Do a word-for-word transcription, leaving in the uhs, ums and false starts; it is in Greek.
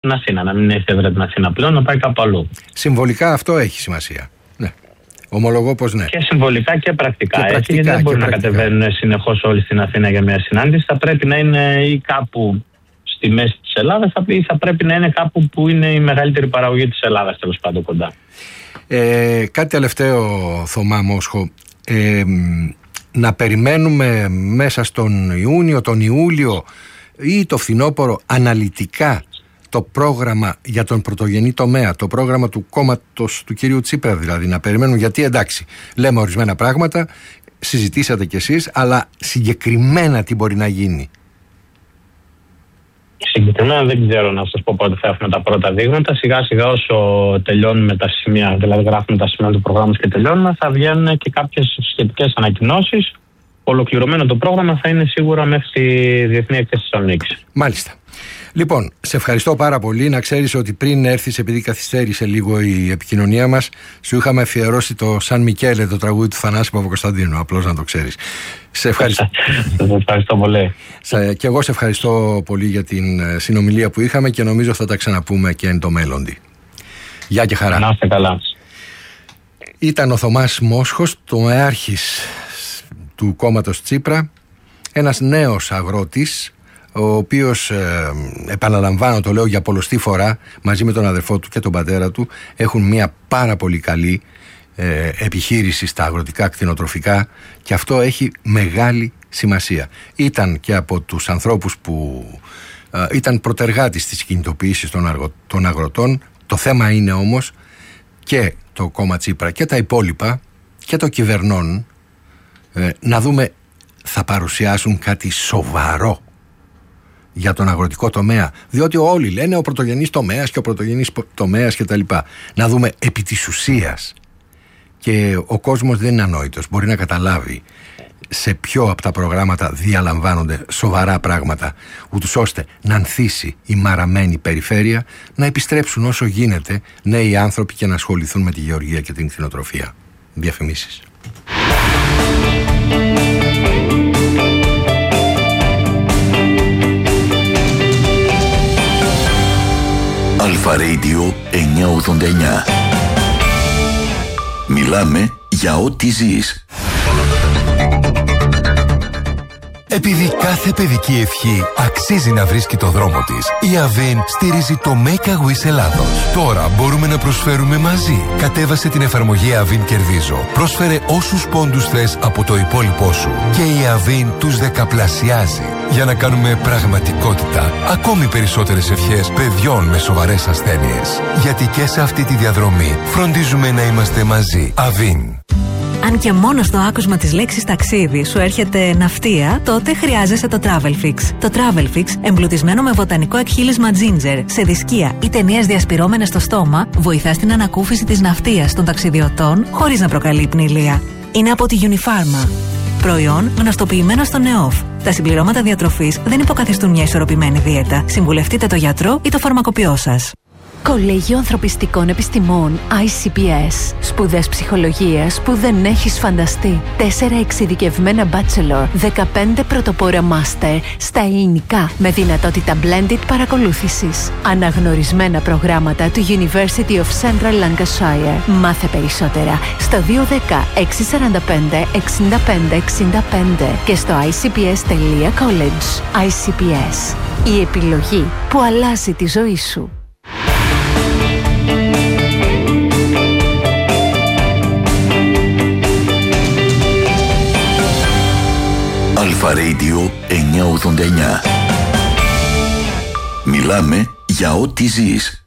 στην Αθήνα, να μην έχει έδρα την Αθήνα πλέον, να πάει κάπου αλλού. Συμβολικά αυτό έχει σημασία. Ναι. Ομολογώ πως ναι. Και συμβολικά και πρακτικά. Και πρακτικά, έτσι, γιατί δεν μπορεί να πρακτικά. κατεβαίνουν συνεχώς όλοι στην Αθήνα για μια συνάντηση. Θα πρέπει να είναι ή κάπου στη μέση της Ελλάδας, ή θα πρέπει να είναι κάπου που είναι η μεγαλύτερη παραγωγή της Ελλάδας, τέλος πάντων κοντά. Ε, κάτι τελευταίο, Θωμά Μόσχο. Ε, να περιμένουμε μέσα στον Ιούνιο, τον Ιούλιο ή το φθινόπωρο αναλυτικά το πρόγραμμα για τον πρωτογενή τομέα, το πρόγραμμα του κόμματος του κυρίου Τσίπρα δηλαδή, να περιμένουν, γιατί εντάξει, λέμε ορισμένα πράγματα, συζητήσατε κι εσείς, αλλά συγκεκριμένα τι μπορεί να γίνει? Συγκεκριμένα δεν ξέρω να σας πω πότε θα έχουμε τα πρώτα δείγματα. Σιγά σιγά όσο τελειώνουμε τα σημεία, δηλαδή γράφουμε τα σημεία του προγράμματος και τελειώνουμε, θα βγαίνουν και κάποιες σχετικές ανακοινώσεις. Ολοκληρωμένο το πρόγραμμα θα είναι σίγουρα μέχρι τη Διεθνή Έκθεση Θεσσαλονίκης. Μάλιστα. Λοιπόν, σε ευχαριστώ πάρα πολύ. Να ξέρεις ότι πριν έρθεις, επειδή καθυστέρησε λίγο η επικοινωνία μας, σου είχαμε αφιερώσει το Σαν Μικέλε, το τραγούδι του Θανάση Παπακοσταντίνου. Απλώς να το ξέρεις. Σε ευχαριστώ. Σας ευχαριστώ πολύ. Και εγώ σε ευχαριστώ πολύ για την συνομιλία που είχαμε και νομίζω θα τα ξαναπούμε και εν το μέλλοντι. Γεια και χαρά. Να είστε καλά. Ήταν ο Θωμάς Μόσχος, το εάρχης του κόμματος Τσίπρα, ένας νέος αγρότης, ο οποίος, ε, επαναλαμβάνω, το λέω για πολλοστή φορά, μαζί με τον αδερφό του και τον πατέρα του, έχουν μια πάρα πολύ καλή ε, επιχείρηση στα αγροτικά κτηνοτροφικά και αυτό έχει μεγάλη σημασία. Ήταν και από τους ανθρώπους που ε, ήταν προτεργάτης της κινητοποίησης των, αργο, των αγροτών. Το θέμα είναι όμως και το κόμμα Τσίπρα και τα υπόλοιπα και το κυβερνών ε, να δούμε, θα παρουσιάσουν κάτι σοβαρό για τον αγροτικό τομέα, διότι όλοι λένε ο πρωτογενής τομέας και ο πρωτογενής τομέας και τα λοιπά. Να δούμε επί της ουσίας, και ο κόσμος δεν είναι ανόητος, μπορεί να καταλάβει σε ποιο από τα προγράμματα διαλαμβάνονται σοβαρά πράγματα, ούτως ώστε να ανθίσει η μαραμένη περιφέρεια, να επιστρέψουν όσο γίνεται νέοι άνθρωποι και να ασχοληθούν με τη γεωργία και την κτηνοτροφία. Διαφημίσεις. Αλφα Radio εννιακόσια ογδόντα εννιά. Μιλάμε για ό,τι ζεις. Επειδή κάθε παιδική ευχή αξίζει να βρίσκει το δρόμο της, η Avin στηρίζει το Make a Wish Ελλάδος. Τώρα μπορούμε να προσφέρουμε μαζί. Κατέβασε την εφαρμογή Avin Κερδίζω. Πρόσφερε όσους πόντους θες από το υπόλοιπό σου και η Avin τους δεκαπλασιάζει. Για να κάνουμε πραγματικότητα ακόμη περισσότερες ευχές παιδιών με σοβαρές ασθένειες. Γιατί και σε αυτή τη διαδρομή φροντίζουμε να είμαστε μαζί. Avin. Αν και μόνο στο άκουσμα της λέξης ταξίδι σου έρχεται ναυτία, τότε χρειάζεσαι το Travelfix. Το Travelfix, εμπλουτισμένο με βοτανικό εκχύλισμα ginger, σε δισκία ή ταινίες διασπυρώμενες στο στόμα, βοηθά στην ανακούφιση της ναυτίας των ταξιδιωτών χωρίς να προκαλεί πνίγλια. Είναι από τη Unifarma. Προϊόν γνωστοποιημένο στο ΝΕΟΦ. Τα συμπληρώματα διατροφής δεν υποκαθιστούν μια ισορροπημένη δίαιτα. Συμβουλευτείτε το γιατρό ή το φαρμακοποιό σας. Κολέγιο Ανθρωπιστικών Επιστημών άι σι πι ες. Σπουδές ψυχολογίας που δεν έχεις φανταστεί. Τέσσερα εξειδικευμένα bachelor, δεκαπέντε πρωτοπόρα master στα ελληνικά με δυνατότητα blended παρακολούθησης. Αναγνωρισμένα προγράμματα του University of Central Lancashire. Μάθε περισσότερα στο δύο ένα μηδέν έξι τέσσερα πέντε έξι πέντε έξι πέντε και στο άι σι πι ες τελεία college. άι σι πι ες. Η επιλογή που αλλάζει τη ζωή σου. Αλφα Radio εννιακόσια ογδόντα εννιά. Μιλάμε για ό,τι ζεις.